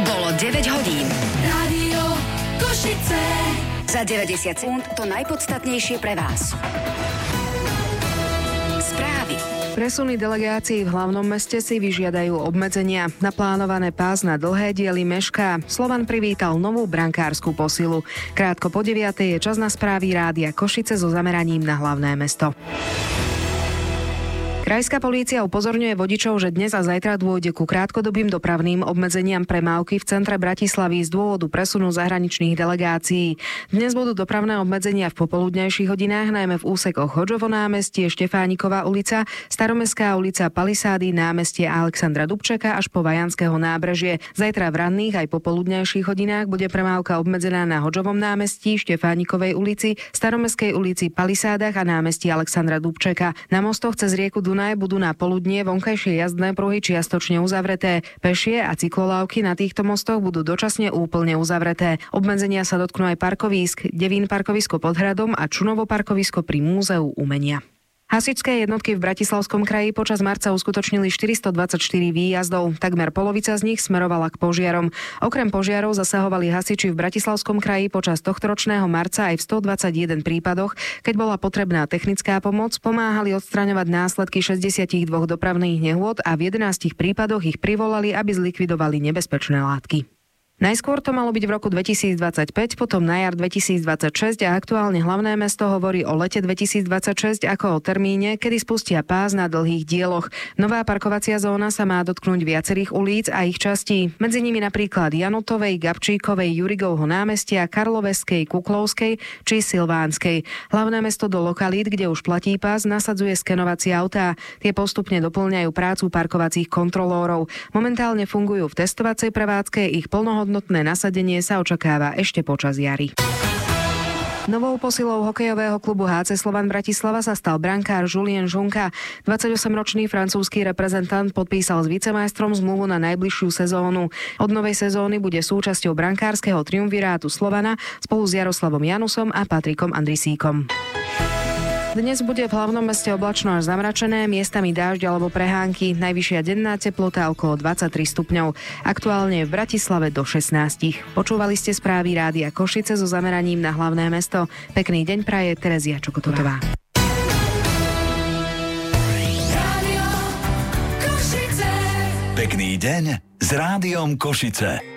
Bolo 9 hodín. Rádio Košice. Za 90 sekúnd to najpodstatnejšie pre vás. Správy. Presuny delegácií v hlavnom meste si vyžiadajú obmedzenia. Naplánované pás na dlhé diely mešká. Slovan privítal novú brankárskú posilu. Krátko po 9:00 je čas na správy Rádia Košice so zameraním na hlavné mesto. Krajská polícia upozorňuje vodičov, že dnes a zajtra dôjde ku krátkodobým dopravným obmedzeniam premávky v centre Bratislavy z dôvodu presunu zahraničných delegácií. Dnes budú dopravné obmedzenia v popoludňajších hodinách, najmä v úsekoch Hodžovo námestie, Štefánikova ulica, Staromestská ulica, Palisády, námestie Alexandra Dubčeka až po Vajanského nábrežie. Zajtra v ranných aj popoludňajších hodinách bude premávka obmedzená na Hodžovom námestí, Štefánikovej ulici, Staromestskej ulici, Palisádach a námestí Alexandra Dubčeka. Na mostoch cez rieku Dunaj budú na poludnie vonkajšie jazdné pruhy čiastočne uzavreté. Pešie a cyklolávky na týchto mostoch budú dočasne úplne uzavreté. Obmedzenia sa dotknú aj parkovísk, Devín parkovisko pod hradom a Čunovo parkovisko pri Múzeu umenia. Hasičské jednotky v Bratislavskom kraji počas marca uskutočnili 424 výjazdov. Takmer polovica z nich smerovala k požiarom. Okrem požiarov zasahovali hasiči v Bratislavskom kraji počas tohtoročného marca aj v 121 prípadoch, keď bola potrebná technická pomoc, pomáhali odstraňovať následky 62 dopravných nehôd a v 11 prípadoch ich privolali, aby zlikvidovali nebezpečné látky. Najskôr to malo byť v roku 2025, potom na jar 2026 a aktuálne hlavné mesto hovorí o lete 2026 ako o termíne, kedy spustia pás na dlhých dieloch. Nová parkovacia zóna sa má dotknúť viacerých ulic a ich častí. Medzi nimi napríklad Janotovej, Gabčíkovej, Jurigovho námestia, Karloveskej, Kuklovskej či Silvánskej. Hlavné mesto do lokalít, kde už platí pás, nasadzuje skenovacie autá. Tie postupne doplňajú prácu parkovacích kontrolórov. Momentálne fungujú v testovacej prevádzke, ich plnohodnotné nasadenie sa očakáva ešte počas jary. Novou posilou hokejového klubu HC Slovan Bratislava sa stal brankár Julien Žunka. 28-ročný francúzsky reprezentant podpísal s vicemajstrom zmluvu na najbližšiu sezónu. Od novej sezóny bude súčasťou brankárskeho triumvirátu Slovana spolu s Jaroslavom Janusom a Patrikom Andrisíkom. Dnes bude v hlavnom meste oblačno až zamračené, miestami dážď alebo prehánky, najvyššia denná teplota okolo 23 stupňov. Aktuálne v Bratislave do 16. Počúvali ste správy Rádia Košice so zameraním na hlavné mesto. Pekný deň praje Terezia Čokototová. Pekný deň s Rádiom Košice.